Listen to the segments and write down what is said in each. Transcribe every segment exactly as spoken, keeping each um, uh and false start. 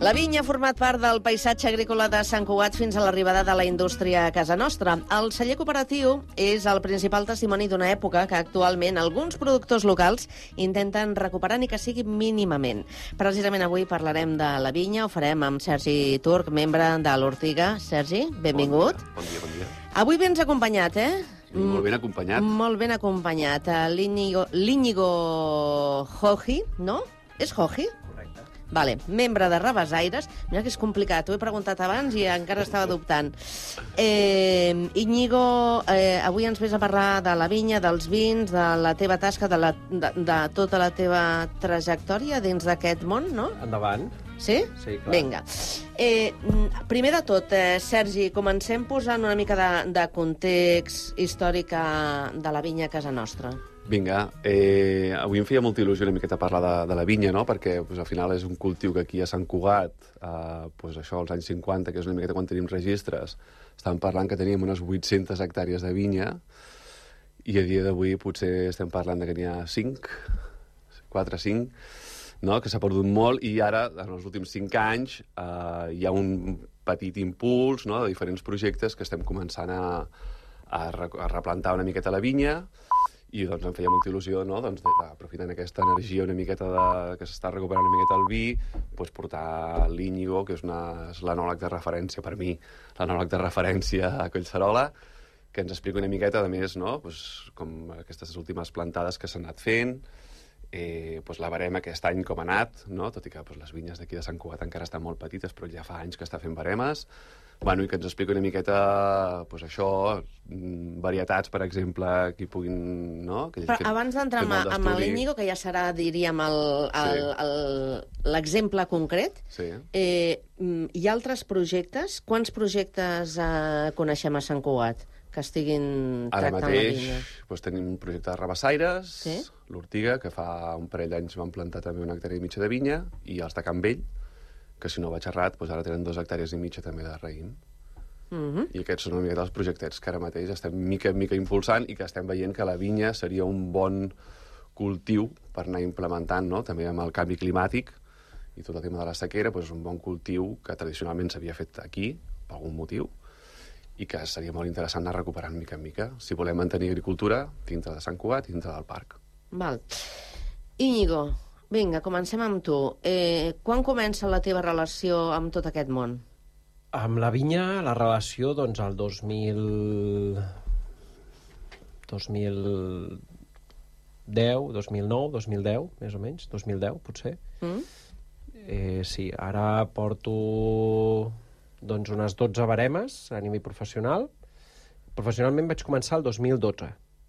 La vinya ha format part del paisatge agrícola de Sant Cugat fins a l'arribada de la indústria a casa nostra. El celler cooperatiu és el principal testimoni d'una època que actualment alguns productors locals intenten recuperar ni que sigui mínimament. Precisament avui parlarem de la vinya, ho farem amb Sergi Turc, membre de l'Ortiga. Sergi, benvingut. Bon dia, bon dia. Avui vens acompanyat, eh? Sí, molt ben acompanyat. Molt ben acompanyat. L'Íñigo l'Íñigo Joji, no? És Joji? Correcte. Vale, membre de Rabassaires. Mira que és complicat, ho he preguntat abans i encara estava dubtant. Eh, Íñigo, eh, avui ens ves a parlar de la vinya, dels vins, de la teva tasca, de, la, de, de tota la teva trajectòria dins d'aquest món, no? Endavant. Sí? Sí, clar. Vinga. Eh, primer de tot, eh, Sergi, comencem posant una mica de, de context històric de la vinya a casa nostra. Vinga, eh, avui em feia molta il·lusió una miqueta parlar de, de la vinya, no? Perquè pues, al final és un cultiu que aquí a Sant Cugat, eh, pues, això, als anys cinquanta, que és una miqueta quan tenim registres, estàvem parlant que teníem unes vuit-centes hectàrees de vinya i a dia d'avui potser estem parlant de que n'hi ha cinc, quatre, cinc, no? Que s'ha perdut molt i ara, en els últims cinc anys, eh, hi ha un petit impuls, no? De diferents projectes que estem començant a, a, re, a replantar una miqueta la vinya i doncs em feia molta il·lusió, no? Doncs, de, aprofitant aquesta energia una miqueta de, que s'està recuperant una miqueta el vi, doncs portar l'Íñigo, que és, una, és l'enòleg de referència per mi, l'enòleg de referència a Collserola, que ens explica una miqueta, a més, no? Pues, com aquestes últimes plantades que s'han anat fent, eh, pues la barema aquest any com ha anat, no? Tot i que pues, les vinyes d'aquí de Sant Cugat encara estan molt petites, però ja fa anys que està fent baremes. Bueno, i que ens explica una miqueta, pues això, varietats, per exemple, que hi puguin, no? Que Però abans d'entrar amb, amb l'Íñigo, que ja serà, diríem, l'exemple sí. concret, sí. eh, hi ha altres projectes? Quants projectes eh, coneixem a Sant Cugat que estiguin Ara tractant mateix, la vinya? Doncs, tenim un projecte de Rabassaires, sí? l'Ortiga, que fa un parell d'anys van plantar també una hectàrea i mitja de vinya, i els de Can Vell, que si no vaig errat, doncs ara tenen dues hectàrees i mitja també de raïm. Mm-hmm. I aquests són una mica dels projectes que ara mateix estem mica en mica impulsant i que estem veient que la vinya seria un bon cultiu per anar implementant, no? També amb el canvi climàtic i tot el tema de la sequera, doncs un bon cultiu que tradicionalment s'havia fet aquí, per algun motiu, i que seria molt interessant anar recuperant mica en mica, si volem mantenir agricultura dintre de Sant Cugat i dintre del parc. Val. Íñigo, vinga, comencem amb tu. Eh, quan comença la teva relació amb tot aquest món? Amb la vinya, la relació, doncs, el dos mil... dos mil deu, dos mil nou, dos mil deu, més o menys, dos mil deu, potser. Mm? Eh, sí, ara porto doncs, unes dotze baremes a nivell professional. Professionalment vaig començar el dos mil dotze.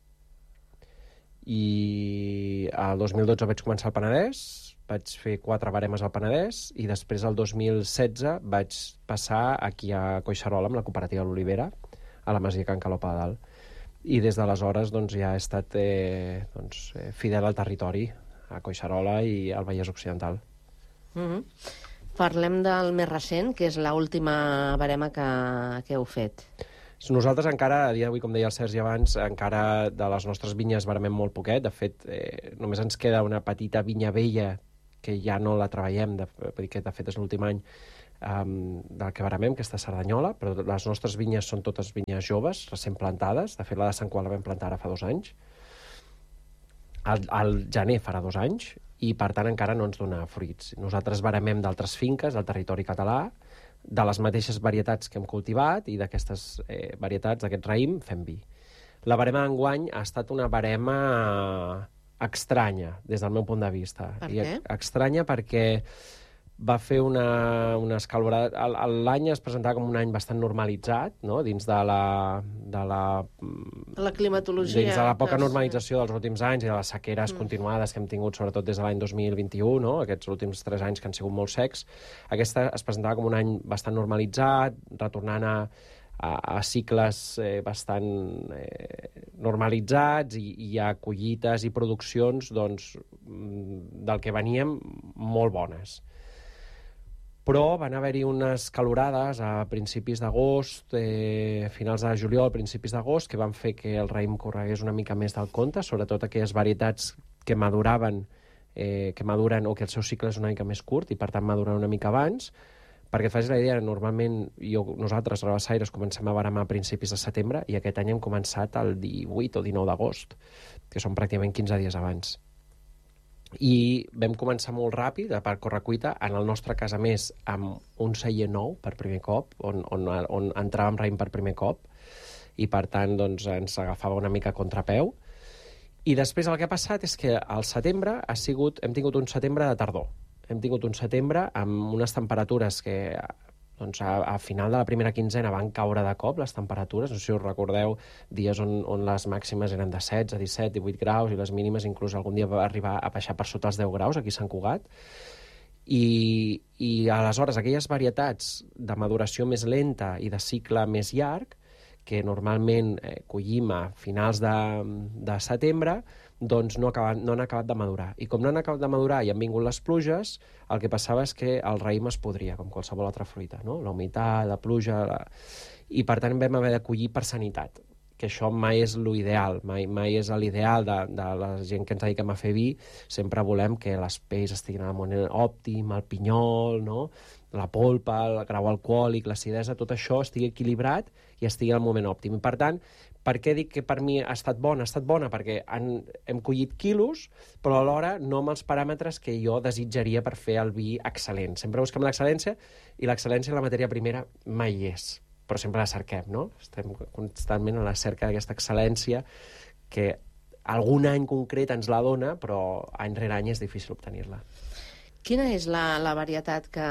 I el dos mil dotze vaig començar al Penedès, vaig fer quatre baremes al Penedès i després el dos mil setze vaig passar aquí a Collserola amb la cooperativa de l'Olivera, a la Masia Can Calop a dalt. I des d'aleshores doncs, ja he estat eh, doncs, eh, fidel al territori, a Collserola i al Vallès Occidental. Mm-hmm. Parlem del més recent, que és l'última barema que, que heu fet. Nosaltres encara, a dia d'avui, com deia el Sergi abans, encara de les nostres vinyes baremem molt poquet. De fet, eh, només ens queda una petita vinya vella que ja no la treballem, de, que de fet és l'últim any um, del que baremem, que és de Cerdanyola, però les nostres vinyes són totes vinyes joves, recent plantades. De fet, la de Sant Cugat la vam plantar ara fa dos anys. Al, al gener farà dos anys, i per tant encara no ens dona fruits. Nosaltres baremem d'altres finques del territori català, de les mateixes varietats que hem cultivat, i d'aquestes eh, varietats, d'aquest raïm, fem vi. La barema d'enguany ha estat una barema estranya, des del meu punt de vista. Per I què? Estranya perquè va fer una, una escalorada... L'any es presentava com un any bastant normalitzat, no? Dins de la... De la, la climatologia. Dins de la poca que... normalització dels últims anys i de les sequeres mm. continuades que hem tingut, sobretot des de l'any dos mil vint-i-u, no? Aquests últims tres anys que han sigut molt secs. Aquesta es presentava com un any bastant normalitzat, retornant a, a, a cicles eh, bastant eh, normalitzats i, i a collites i produccions doncs, del que veníem molt bones. Però van haver-hi unes calorades a principis d'agost, eh, finals de juliol, principis d'agost, que van fer que el raïm corregués una mica més del compte, sobretot aquelles varietats que maduraven eh, que maduren o que el seu cicle és una mica més curt i per tant maduren una mica abans. Perquè et facis la idea, normalment jo, nosaltres, Rabassaires, comencem a baramar a principis de setembre i aquest any hem començat el divuit o dinou d'agost, que són pràcticament quinze dies abans. I vam començar molt ràpid, a part correcuita, en el nostre cas, a més, amb un celler nou per primer cop, on, on, on entràvem raïm per primer cop, i per tant doncs, ens agafava una mica a contrapeu. I després el que ha passat és que al setembre ha sigut, hem tingut un setembre de tardor. Hem tingut un setembre amb unes temperatures que doncs, a, a final de la primera quinzena van caure de cop les temperatures. No sé si us recordeu dies on, on les màximes eren de setze, disset, divuit graus i les mínimes inclús algun dia va arribar a baixar per sota els deu graus aquí a Sant Cugat. I, i aleshores aquelles varietats de maduració més lenta i de cicle més llarg que normalment eh, collim a finals de, de setembre, doncs no, acaben, no han acabat de madurar. I com no han acabat de madurar i han vingut les pluges, el que passava és que el raïm es podria, com qualsevol altra fruita, no? La humitat, la pluja... La... I per tant vam haver de collir per sanitat, que això mai és l'ideal, mai, mai és l'ideal de, de la gent que ens dediquem a fer vi. Sempre volem que les pells estiguin al moment òptim, el pinyol, no? La polpa, el grau alcohòlic, l'acidesa, tot això estigui equilibrat i estigui al moment òptim. I per tant, per què dic que per mi ha estat bona? Ha estat bona perquè han, hem collit quilos, però alhora no amb els paràmetres que jo desitjaria per fer el vi excel·lent. Sempre busquem l'excel·lència i l'excel·lència en la matèria primera mai hi és, però sempre la cerquem, no? Estem constantment a la cerca d'aquesta excel·lència que algun any concret ens la dona, però any rere any és difícil obtenir-la. Quina és la, la varietat que...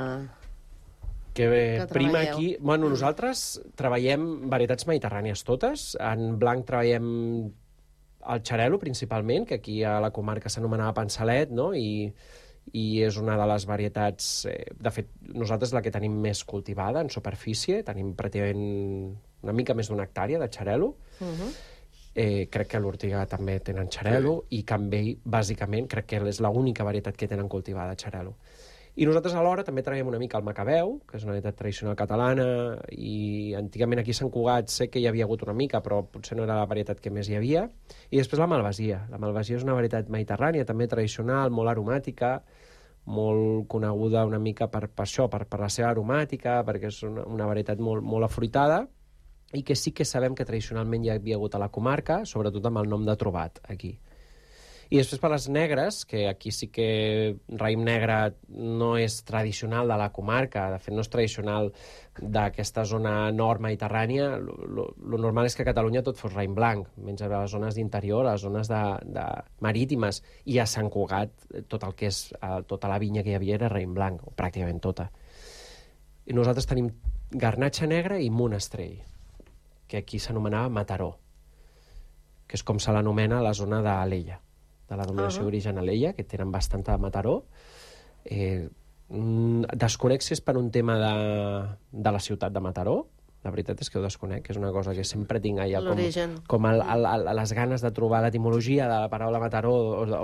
Que bé, que prima treballeu? aquí... Bueno, nosaltres treballem varietats mediterrànies totes. En blanc treballem el xarel·lo, principalment, que aquí a la comarca s'anomenava pansalet, no? I, i és una de les varietats... Eh, de fet, nosaltres la que tenim més cultivada en superfície. Tenim pràcticament una mica més d'una hectàrea de xarel·lo. Uh-huh. Eh, crec que a l'Ortiga també tenen xarel·lo sí. I Campbell, bàsicament, crec que és l'única varietat que tenen cultivada xarel·lo. I nosaltres alhora també treballem una mica el macabeu, que és una varietat tradicional catalana, i antigament aquí a Sant Cugat sé que hi havia hagut una mica, però potser no era la varietat que més hi havia. I després la malvasia. La malvasia és una varietat mediterrània, també tradicional, molt aromàtica, molt coneguda una mica per, per això, per, per la seva aromàtica, perquè és una, una varietat molt, molt afruitada, i que sí que sabem que tradicionalment hi havia hagut a la comarca, sobretot amb el nom de trobat, aquí. I després per les negres, que aquí sí que raïm negre no és tradicional de la comarca, de fet no és tradicional d'aquesta zona nord-mediterrània, el normal és que a Catalunya tot fos raïm blanc, menys a les zones d'interior, a les zones de, de marítimes, i a Sant Cugat tot el que és, tota la vinya que hi havia era raïm blanc, o pràcticament tota. I nosaltres tenim garnatxa negra i monastrell, que aquí s'anomenava Mataró, que és com se l'anomena a la zona d'Alella, de la denominació uh-huh. d'origen Alella, que tenen bastanta de Mataró. Eh, desconec si és per un tema de, de la ciutat de Mataró, la veritat és que ho desconec, que és una cosa que sempre tinc allà com, com el, el, el, les ganes de trobar l'etimologia de la paraula Mataró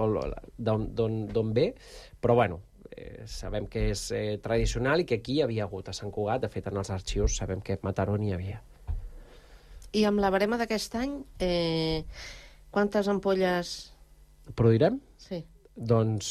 d'on ve, però bueno, eh, sabem que és eh, tradicional i que aquí hi havia hagut a Sant Cugat, de fet en els arxius sabem que Mataró n'hi havia. I amb la barema d'aquest any, eh, quantes ampolles... Produirem? Sí. Doncs...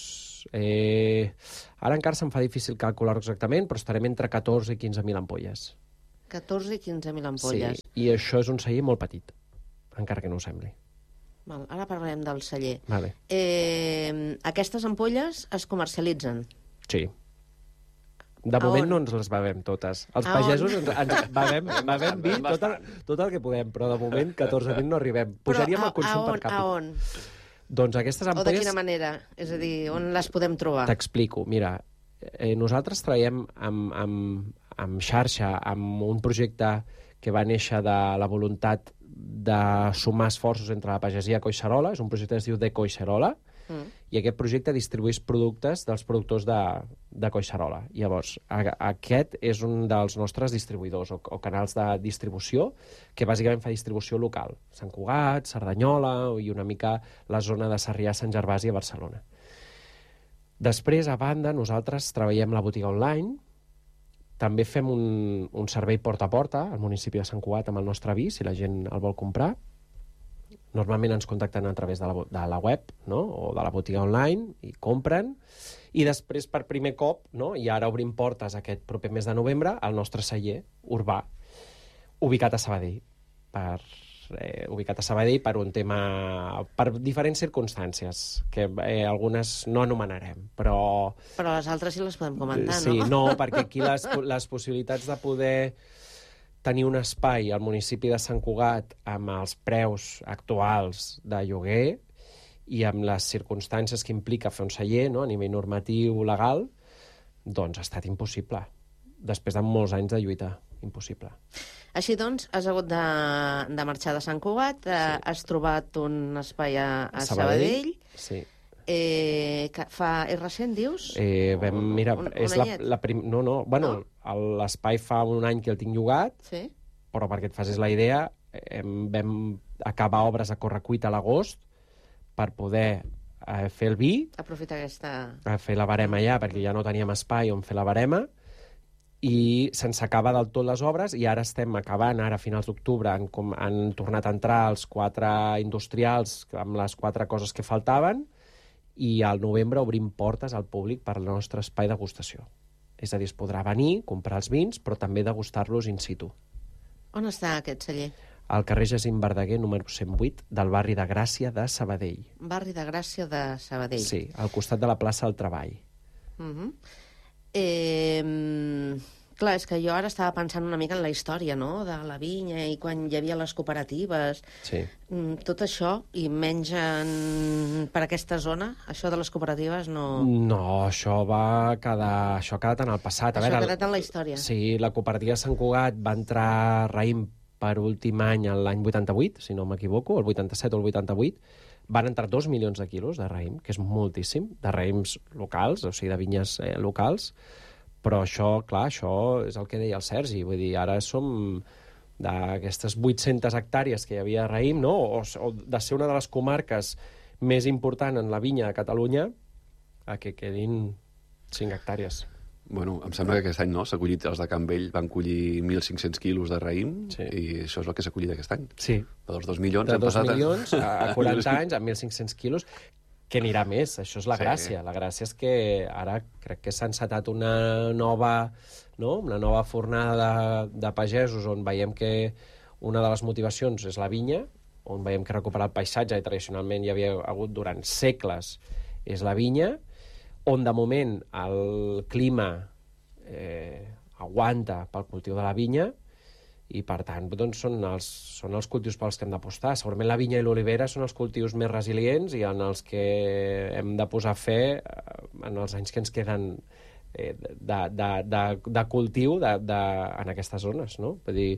Eh, ara encara se'm fa difícil calcular-ho exactament, però estarem entre catorze i quinze mil ampolles. catorze i quinze mil ampolles. Sí, i això és un celler molt petit, encara que no ho sembli. Val, ara parlarem del celler. Vale. Eh, aquestes ampolles es comercialitzen? Sí. De a moment on? no ens les bevem totes. Els a pagesos on? ens, ens bevem, bevem vi tot el, tot el que podem, però de moment catorze mil no arribem. Pujaríem però a, el consum a on, per càpita. A on? Doncs aquestes ampolles... O de quina ampolles... manera? És a dir, on les podem trobar? T'explico. Mira, eh, nosaltres treballem amb, amb, amb xarxa, amb un projecte que va néixer de la voluntat de sumar esforços entre la pagesia i Collserola. És un projecte que es diu de Collserola, mm. i aquest projecte distribueix productes dels productors de, de Collserola. Llavors, a, aquest és un dels nostres distribuïdors o, o canals de distribució que bàsicament fa distribució local. Sant Cugat, Cerdanyola i una mica la zona de Sarrià, Sant Gervasi a Barcelona. Després, a banda, nosaltres treballem la botiga online. També fem un, un servei porta a porta al municipi de Sant Cugat amb el nostre vi, si la gent el vol comprar. Normalment ens contacten a través de la, de la web, no?, o de la botiga online, i compren, i després, per primer cop, no?, i ara obrim portes aquest proper mes de novembre, al nostre celler urbà, ubicat a Sabadell, per, eh, ubicat a Sabadell per un tema... per diferents circumstàncies, que eh, algunes no anomenarem, però... Però les altres sí les podem comentar, sí, no? Sí, no, perquè aquí les, les possibilitats de poder tenir un espai al municipi de Sant Cugat amb els preus actuals de lloguer i amb les circumstàncies que implica fer un celler, no?, a nivell normatiu, legal, doncs ha estat impossible. Després de molts anys de lluita, impossible. Així doncs, has hagut de, de marxar de Sant Cugat, sí. Has trobat un espai a, a Sabadell. Sabadell. Sí. Eh, que fa, és recent, dius? Eh, vam, mira, un, és un la, la prim... No, no, bueno, no? L'espai fa un any que el tinc llogat, sí. Però perquè et facis la idea, eh, vam acabar obres a correcuita a l'agost per poder eh, fer el vi, aprofitar aquesta... a fer la barema allà, perquè ja no teníem espai on fer la barema, i se'ns acaba del tot les obres, i ara estem acabant, ara a finals d'octubre han, com, han tornat a entrar els quatre industrials amb les quatre coses que faltaven, i al novembre obrim portes al públic per al nostre espai de degustació. És a dir, es podrà venir, comprar els vins, però també degustar-los in situ. On està aquest celler? Al carrer Jacint Verdaguer, número cent vuit, del barri de Gràcia de Sabadell. Barri de Gràcia de Sabadell. Sí, al costat de la plaça del Treball. Uh-huh. Eh, clar, és que jo ara estava pensant una mica en la història, no?, de la vinya i quan hi havia les cooperatives. Sí. Tot això, i menys en... per aquesta zona, això de les cooperatives no... No, això va quedar... Això ha quedat en el passat. Això a veure, ha quedat en la història. Sí, la cooperativa Sant Cugat va entrar a raïm per últim any l'any vuitanta-vuit, si no m'equivoco, el vuitanta-set o el vuitanta-vuit, van entrar dos milions de quilos de raïm, que és moltíssim, de raïms locals, o sigui, de vinyes eh, locals, però això, clar, això és el que deia el Sergi, vull dir, ara som d'aquestes vuit-centes hectàrees que hi havia de raïm, no?, o, o de ser una de les comarques més important en la vinya de Catalunya, a que quedin cinc hectàrees. Bueno, em sembla que aquest any no, s'ha collit, els de Can Vell van collir mil cinc-cents quilos de raïm, sí. I això és el que s'ha collit aquest any. Sí. De dos milions. De dos passat milions a, a quaranta anys, a mil cinc-cents quilos, que anirà més, això és la sí. gràcia. La gràcia és que ara crec que s'ha encetat una nova, no?, una nova fornada de, de pagesos on veiem que una de les motivacions és la vinya, on veiem que recuperar el paisatge, i tradicionalment hi havia hagut durant segles, és la vinya, on de moment el clima eh, aguanta pel cultiu de la vinya, i per tant doncs, són, els, són els cultius pels que hem d'apostar. Segurament la vinya i l'olivera són els cultius més resilients i en els que hem de posar fe en els anys que ens queden eh, de, de, de, de cultiu de, de, en aquestes zones, no? Vull dir,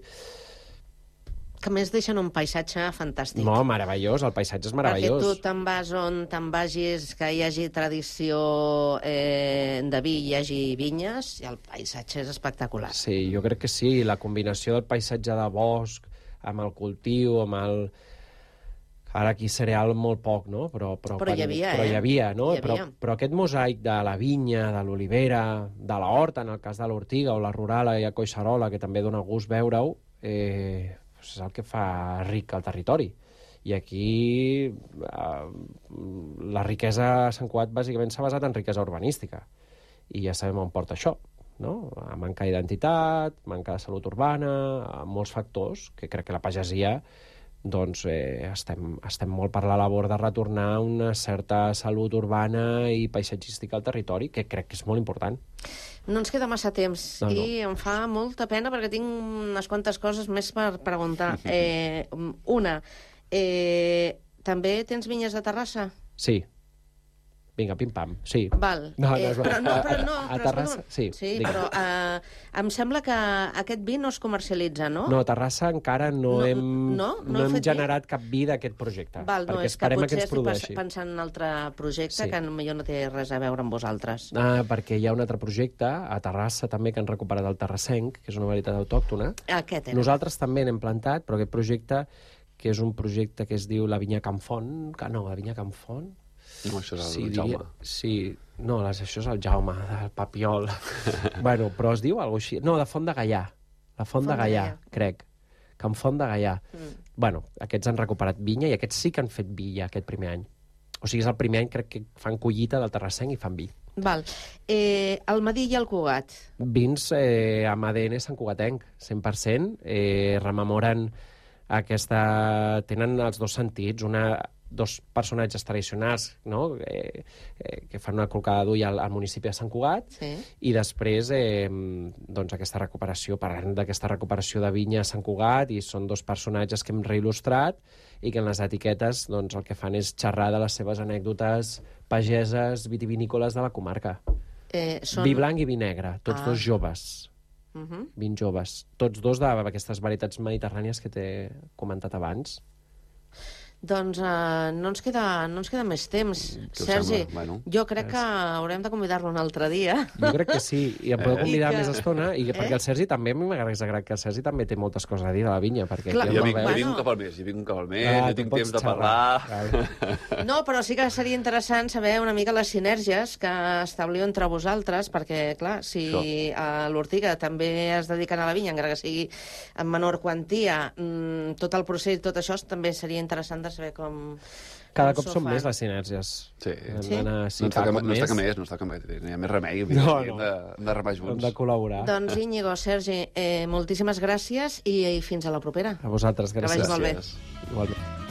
que més deixen un paisatge fantàstic. No, meravellós, el paisatge és meravellós. Perquè tu te'n vas on te'n vagis, que hi hagi tradició eh, de vi, hi hagi vinyes, i el paisatge és espectacular. Sí, jo crec que sí, la combinació del paisatge de bosc, amb el cultiu, amb el... Ara aquí cereal molt poc, no? Però, però, però hi havia, però eh? Hi havia, no? Hi havia. Però, però aquest mosaic de la vinya, de l'olivera, de la horta, en el cas de l'ortiga, o la rural i a Collserola, que també dona gust veure-ho, eh, és el que fa ric el territori. I aquí eh, la riquesa a Sant Cugat bàsicament s'ha basat en riquesa urbanística. I ja sabem on porta això, no? A manca d'identitat, manca de salut urbana, a molts factors, que crec que la pagesia doncs eh, estem, estem molt per la labor de retornar una certa salut urbana i paisatgística al territori, que crec que és molt important. No ens queda massa temps no, no. i em fa molta pena perquè tinc unes quantes coses més per preguntar. Eh, una, eh, també tens vinyes de Terrassa? Sí. Vinga, pim-pam, sí. Val. No, no, eh, és... però no, però no, a, a però Terrassa, sí. Sí, vinga. però eh, em sembla que aquest vi no es comercialitza, no? No, a Terrassa encara no, No, hem, no? No no heu hem fet generat cap vi d'aquest projecte. Val, no, perquè és que esperem potser que ens estic produeixi. pensant en un altre projecte Sí. que potser no té res a veure amb vosaltres. Ah, perquè hi ha un altre projecte, a Terrassa també, que han recuperat el terrassenc, que és una varietat autòctona. Aquest era. Nosaltres també n'hem plantat, però aquest projecte, que és un projecte que es diu la vinya Can Font, que no, la vinya Can Font... No, això és el sí, Jaume. Diria, sí, no, les, això és el Jaume, del Papiol. Bueno, però es diu alguna cosa així. No, de Font de Gaià. La Font, Font de de Gaià, Gaià. crec. Can Font de Gaià. Mm. bueno, aquests han recuperat vinya i aquests sí que han fet vi ja aquest primer any. O sigui, és el primer any, crec que fan collita del terrassenc i fan vi. Val. Eh, el Madí i el Cugat. Vins eh, amb A D N santcugatenc, cent per cent. Eh, rememoren aquesta... Tenen els dos sentits, una... dos personatges tradicionals, no? eh, eh, que fan una colcada d'ull al, al municipi de Sant Cugat, Sí. i després eh, doncs aquesta recuperació, parlant d'aquesta recuperació de vinya a Sant Cugat, i són dos personatges que hem reil·lustrat i que en les etiquetes doncs, el que fan és xerrar de les seves anècdotes pageses vitivinícoles de la comarca. Eh, són... Vi blanc i vi negre, tots Ah. dos joves, Uh -huh. vins joves, tots dos d'aquestes varietats mediterrànies que t'he comentat abans. Doncs uh, no, ens queda, no ens queda més temps. Què us Sergi, sembla? Bueno. jo crec que haurem de convidar-lo un altre dia. Jo crec que sí, i em podeu Eh? convidar I que- més estona, i, Eh? perquè el Sergi també, a mi m'agrada que el Sergi també té moltes coses a dir de la vinya, perquè Clar. aquí Jo el vinc, veus... jo vinc un Bueno. cap al mes, jo vinc un cap al mes, Ah, jo tu tinc pots temps de xerrar. parlar. No, però sí que seria interessant saber una mica les sinergies que establiu entre vosaltres, perquè, clar, si a l'Ortiga també es dediquen a la vinya, encara que sigui en menor quantia, mmm, tot el procés i tot això també seria interessant de saber com... Cada com cop s'ho són fan. més les sinergies. Sí. Hem Sí? d'anar- sí, no ens cada toca, cop no ens toca més. més, no ens toca més, no hi ha més remei, No, hem, no. de, hem de remar Hem junts. de col·laborar. Doncs Íñigo, Sergi, eh, moltíssimes gràcies i, i fins a la propera. A vosaltres, Que vagi gràcies. molt bé. Gràcies. Igualment.